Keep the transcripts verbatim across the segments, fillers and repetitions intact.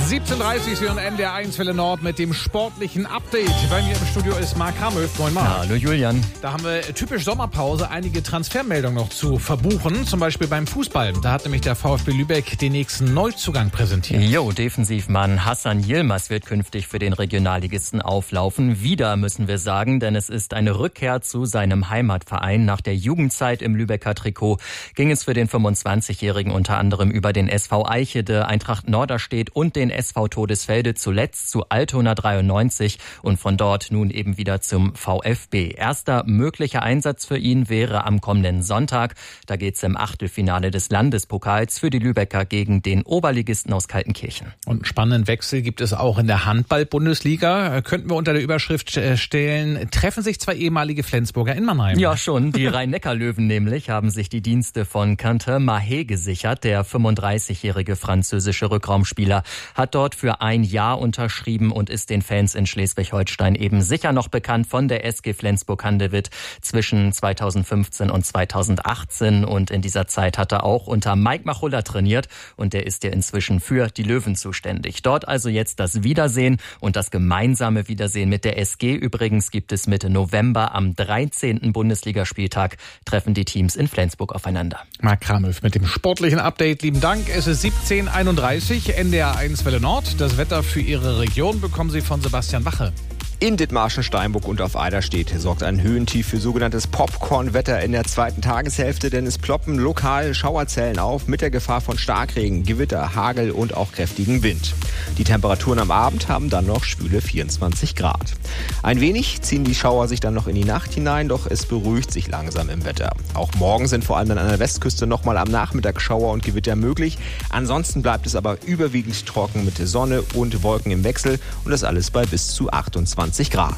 siebzehn Uhr dreißig, Sie hören N D R eins Welle Nord mit dem sportlichen Update. Bei mir im Studio ist Marc Ramöw. Moin Marc. Hallo Julian. Da haben wir typisch Sommerpause einige Transfermeldungen noch zu verbuchen. Zum Beispiel beim Fußball. Da hat nämlich der VfB Lübeck den nächsten Neuzugang präsentiert. Jo, Defensivmann Hasan Yilmaz wird künftig für den Regionalligisten auflaufen. Wieder müssen wir sagen, denn es ist eine Rückkehr zu seinem Heimatverein. Nach der Jugendzeit im Lübecker Trikot ging es für den fünfundzwanzigjährigen unter anderem über den S V Eichede, Eintracht Norderstedt und den S V Todesfelde, zuletzt zu Altona dreiundneunzig und von dort nun eben wieder zum VfB. Erster möglicher Einsatz für ihn wäre am kommenden Sonntag. Da geht's im Achtelfinale des Landespokals für die Lübecker gegen den Oberligisten aus Kaltenkirchen. Und einen spannenden Wechsel gibt es auch in der Handball-Bundesliga. Könnten wir unter der Überschrift stellen, treffen sich zwei ehemalige Flensburger in Mannheim. Ja, schon. Die Rhein-Neckar-Löwen nämlich haben sich die Dienste von Quentin Mahé gesichert. Der fünfunddreißigjährige französische Rückraumspieler hat dort für ein Jahr unterschrieben und ist den Fans in Schleswig-Holstein eben sicher noch bekannt von der S G Flensburg-Handewitt zwischen zweitausendfünfzehn und zweitausendachtzehn. Und in dieser Zeit hat er auch unter Mike Machulla trainiert und der ist ja inzwischen für die Löwen zuständig. Dort also jetzt das Wiedersehen und das gemeinsame Wiedersehen mit der S G. Übrigens gibt es Mitte November am dreizehnten Bundesligaspieltag treffen die Teams in Flensburg aufeinander. Marc Ramöw mit dem sportlichen Update. Lieben Dank. Es ist siebzehn Uhr einunddreißig, N D R eins Welle Nord. Das Wetter für Ihre Region bekommen Sie von Sebastian Wache. In Dithmarschen, Steinburg und auf Eiderstedt sorgt ein Höhentief für sogenanntes Popcorn-Wetter in der zweiten Tageshälfte, denn es ploppen lokal Schauerzellen auf mit der Gefahr von Starkregen, Gewitter, Hagel und auch kräftigem Wind. Die Temperaturen am Abend haben dann noch schwüle vierundzwanzig Grad. Ein wenig ziehen die Schauer sich dann noch in die Nacht hinein, doch es beruhigt sich langsam im Wetter. Auch morgen sind vor allem an der Westküste nochmal am Nachmittag Schauer und Gewitter möglich. Ansonsten bleibt es aber überwiegend trocken mit Sonne und Wolken im Wechsel und das alles bei bis zu achtundzwanzig Grad.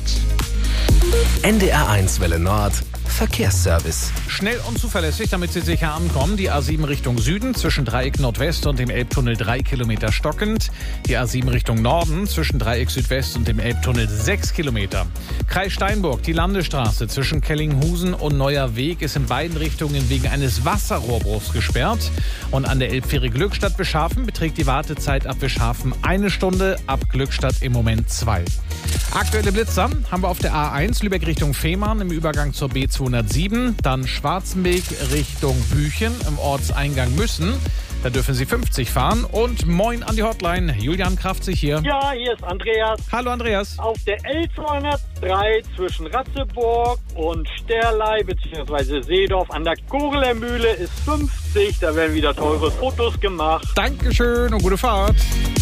N D R eins Welle Nord Verkehrsservice. Schnell und zuverlässig, damit Sie sicher ankommen. Die A sieben Richtung Süden zwischen Dreieck Nordwest und dem Elbtunnel drei Kilometer stockend. Die A sieben Richtung Norden zwischen Dreieck Südwest und dem Elbtunnel sechs Kilometer. Kreis Steinburg, die Landesstraße zwischen Kellinghusen und Neuer Weg ist in beiden Richtungen wegen eines Wasserrohrbruchs gesperrt. Und an der Elbfähre Glückstadt Bischhafen beträgt die Wartezeit ab Bischhafen eine Stunde, ab Glückstadt im Moment zwei. Aktuelle Blitzer haben wir auf der A eins Lübeck Richtung Fehmarn im Übergang zur B zweihundertsieben, dann Schwarzenberg Richtung Büchen im Ortseingang Müssen. Da dürfen Sie fünfzig fahren. Und moin an die Hotline. Julian Kraftzig hier. Ja, hier ist Andreas. Hallo Andreas. Auf der L zweihundertdrei zwischen Ratzeburg und Sterlei bzw. Seedorf an der Koreler Mühle ist fünfzig. Da werden wieder teure Fotos gemacht. Dankeschön und gute Fahrt.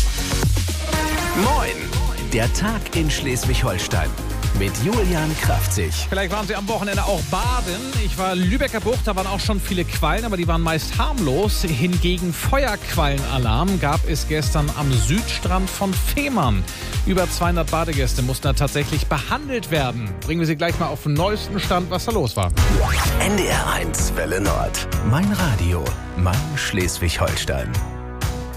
Moin. Der Tag in Schleswig-Holstein mit Julian Kraftzig. Vielleicht waren Sie am Wochenende auch baden. Ich war Lübecker Bucht, da waren auch schon viele Quallen, aber die waren meist harmlos. Hingegen Feuerquallenalarm gab es gestern am Südstrand von Fehmarn. Über zweihundert Badegäste mussten da tatsächlich behandelt werden. Bringen wir Sie gleich mal auf den neuesten Stand, was da los war. N D R eins Welle Nord. Mein Radio, mein Schleswig-Holstein.